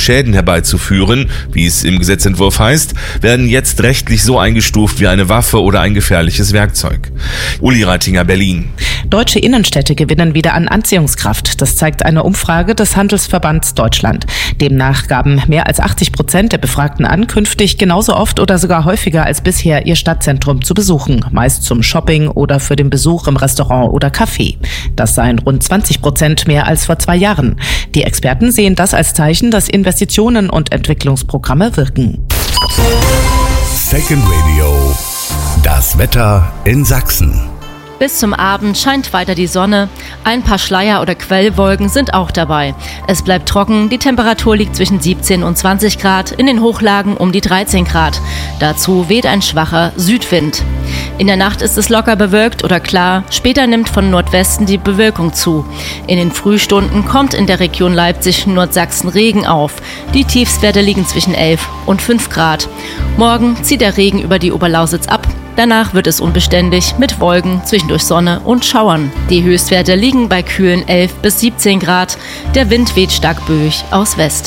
Schäden herbeizuführen, wie es im Gesetzentwurf heißt, werden jetzt rechtlich so eingestuft wie eine Waffe oder ein gefährliches Werkzeug. Uli Reitinger, Berlin. Deutsche Innenstädte gewinnen wieder an Anziehungskraft. Das zeigt eine Umfrage des Handelsverbands Deutschland. Demnach gaben mehr als 80% der Befragten an, künftig genauso oft oder sogar häufiger als bisher ihr Stadtzentrum zu besuchen, meist zum Shopping oder für den Besuch im Restaurant oder Café. Das seien rund 20% mehr als vor 2 Jahren. Die Experten sehen das als Zeichen, dass Investitionen und Entwicklungsprogramme wirken. Second Radio. Das Wetter in Sachsen. Bis zum Abend scheint weiter die Sonne. Ein paar Schleier- oder Quellwolken sind auch dabei. Es bleibt trocken, die Temperatur liegt zwischen 17 und 20 Grad, in den Hochlagen um die 13 Grad. Dazu weht ein schwacher Südwind. In der Nacht ist es locker bewölkt oder klar, später nimmt von Nordwesten die Bewölkung zu. In den Frühstunden kommt in der Region Leipzig-Nordsachsen Regen auf. Die Tiefstwerte liegen zwischen 11 und 5 Grad. Morgen zieht der Regen über die Oberlausitz ab. Danach wird es unbeständig mit Wolken, zwischendurch Sonne und Schauern. Die Höchstwerte liegen bei kühlen 11 bis 17 Grad. Der Wind weht stark böig aus West.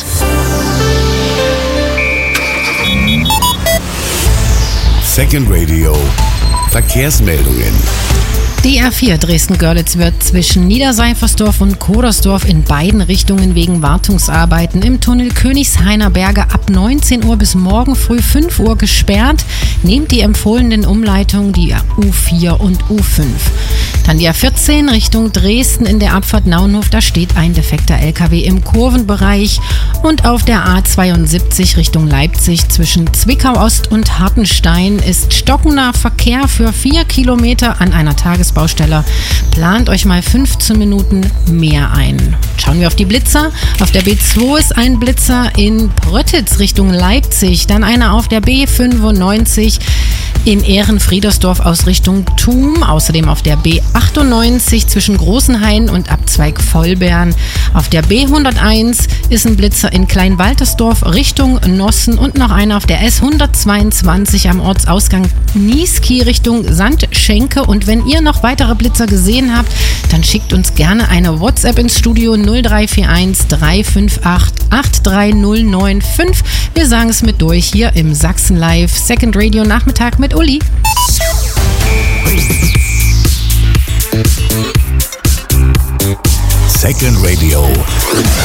Second Radio. Verkehrsmeldungen. Die R4 Dresden-Görlitz wird zwischen Niederseifersdorf und Kodersdorf in beiden Richtungen wegen Wartungsarbeiten im Tunnel Königshainer Berge ab 19 Uhr bis morgen früh 5 Uhr gesperrt. Nehmt die empfohlenen Umleitungen, die U4 und U5. Dann die A14 Richtung Dresden in der Abfahrt Naunhof, da steht ein defekter LKW im Kurvenbereich. Und auf der A72 Richtung Leipzig zwischen Zwickau-Ost und Hartenstein ist stockender Verkehr für 4 Kilometer an einer Tagesbaustelle. Plant euch mal 15 Minuten mehr ein. Schauen wir auf die Blitzer. Auf der B2 ist ein Blitzer in Pröttitz Richtung Leipzig, dann einer auf der B95 in Ehrenfriedersdorf aus Richtung Thum, außerdem auf der B98 zwischen Großenhain und Abzweig Vollbern. Auf der B101 ist ein Blitzer in Kleinwaltersdorf Richtung Nossen und noch einer auf der S122 am Ortsausgang Niesky Richtung Sandschenke. Und wenn ihr noch weitere Blitzer gesehen habt, dann schickt uns gerne eine WhatsApp ins Studio 0341 358 83095. Wir sagen es mit durch hier im Sachsen Live Second Radio Nachmittag mit Uli. Second Radio.